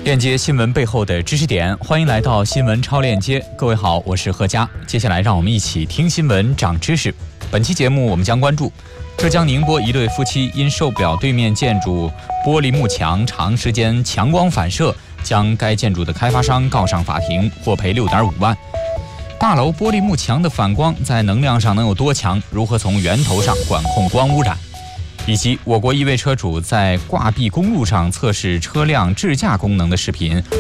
链接新闻背后的知识点，欢迎来到新闻超链接。各位好，我是贺佳。接下来让我们一起听新闻长知识。本期节目我们将关注浙江宁波一对夫妻因受不了对面建筑玻璃幕墙长时间强光反射，将该建筑的开发商告上法庭，获赔6.5万。大楼玻璃幕墙的反光在能量上能有多强？如何从源头上管控光污染？以及我国一位车主在挂壁公路上测试车辆智驾功能的视频